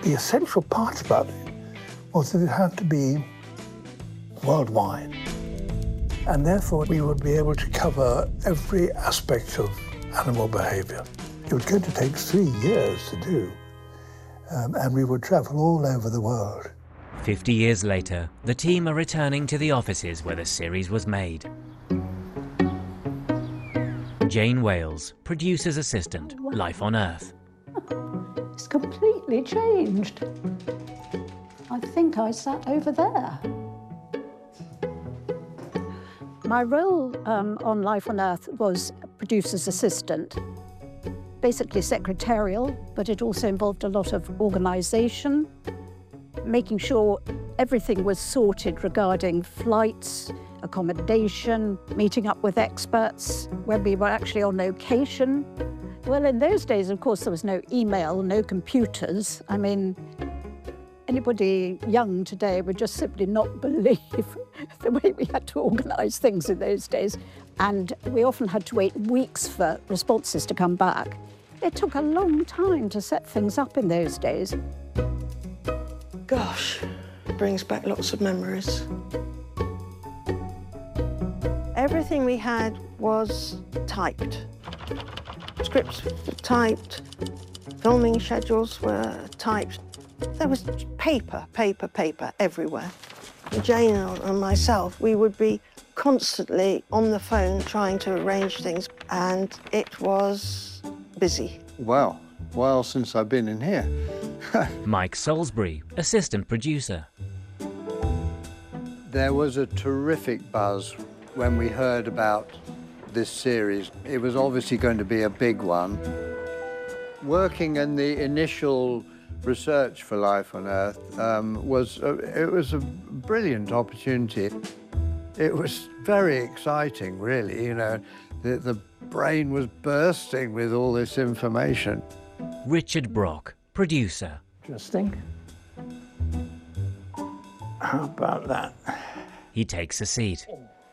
The essential part about it was that it had to be worldwide. And therefore, we would be able to cover every aspect of animal behaviour. It was going to take 3 years to do, and we would travel all over the world. 50 years later, the team are returning to the offices where the series was made. Jane Wales, producer's assistant, Life on Earth. It's completely changed. I think I sat over there. My role on Life on Earth was producer's assistant. Basically secretarial, but it also involved a lot of organisation, making sure everything was sorted regarding flights, accommodation, meeting up with experts when we were actually on location. Well, in those days, of course, there was no email, no computers. I mean, anybody young today would just simply not believe the way we had to organise things in those days. And we often had to wait weeks for responses to come back. It took a long time to set things up in those days. Gosh, it brings back lots of memories. Everything we had was typed. Scripts were typed, filming schedules were typed. There was paper everywhere. Jane and myself, we would be constantly on the phone trying to arrange things, and it was busy. Well, while since I've been in here. Mike Salisbury, assistant producer. There was a terrific buzz when we heard about this series. It was obviously going to be a big one. Working in the initial research for Life on Earth was a brilliant opportunity. It was very exciting, really, you know. The brain was bursting with all this information. Richard Brock, producer. Interesting. How about that? He takes a seat.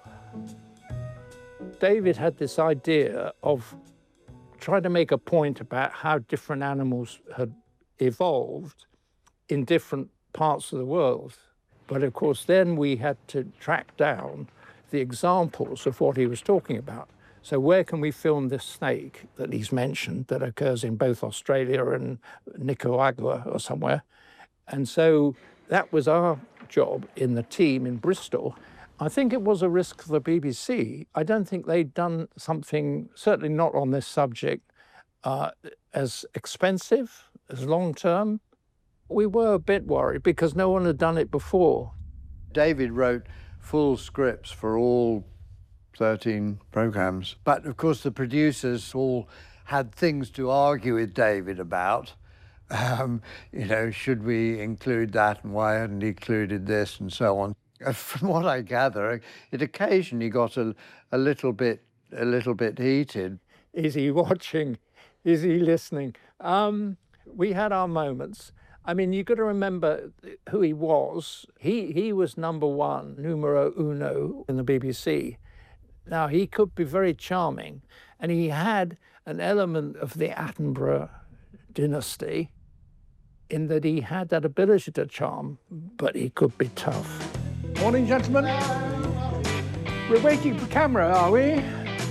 David had this idea of trying to make a point about how different animals had evolved in different parts of the world. But of course, then we had to track down the examples of what he was talking about. So where can we film this snake that he's mentioned that occurs in both Australia and Nicaragua or somewhere? And so that was our job in the team in Bristol. I think it was a risk for the BBC. I don't think they'd done something, certainly not on this subject, as expensive, as long-term. We were a bit worried because no one had done it before. David wrote full scripts for all 13 programmes. But of course the producers all had things to argue with David about. You know, should we include that and why hadn't he included this and so on. From what I gather, it occasionally got a little bit heated. Is he watching? Is he listening? We had our moments. I mean, you've got to remember who he was. He was #1, numero uno in the BBC. Now, he could be very charming, and he had an element of the Attenborough dynasty in that he had that ability to charm, but he could be tough. Morning, gentlemen. We're waiting for camera, are we?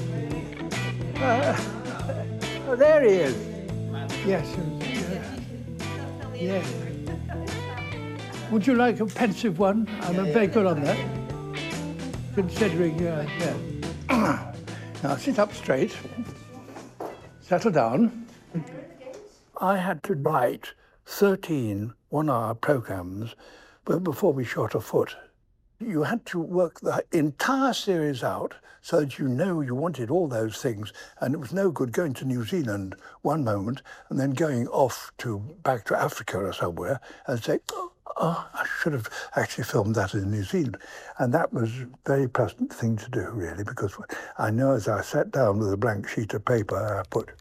Oh, there he is. Yes. Yeah. Would you like a pensive one? I'm very good on that. Considering, yeah. Now sit up straight. Settle down. I had to write 13 one-hour programmes before we shot a foot. You had to work the entire series out so that you know you wanted all those things, and it was no good going to New Zealand one moment and then going off back to Africa or somewhere and say, oh, I should have actually filmed that in New Zealand. And that was a very pleasant thing to do, really, because I know as I sat down with a blank sheet of paper, I put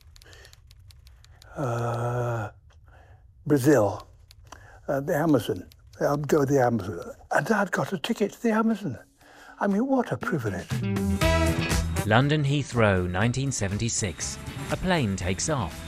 Brazil, the Amazon. I'd go to the Amazon. And I'd got a ticket to the Amazon. I mean, what a privilege. London Heathrow, 1976. A plane takes off.